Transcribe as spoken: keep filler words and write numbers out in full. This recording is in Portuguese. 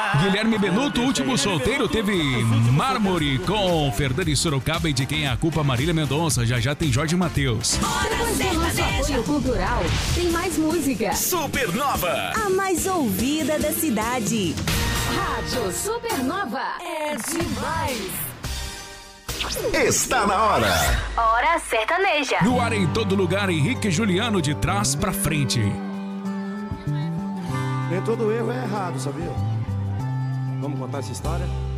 Guilherme Benuto, último solteiro, teve Mármore com Fernando Sorocaba e De Quem é a Culpa, Marília Mendonça. Já já tem Jorge Mateus. Depois do nosso apoio cultural, tem mais música. Supernova, a mais ouvida da cidade. Rádio Supernova é demais. Está na hora. Hora sertaneja. No ar em todo lugar, Henrique e Juliano, de trás pra frente. Nem todo erro é errado, sabia? Vamos contar essa história?